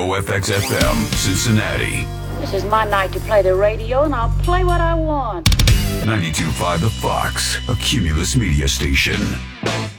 KMOFX-FM, Cincinnati. This is my night to play the radio, and I'll play what I want. 92.5 The Fox, a Cumulus media station.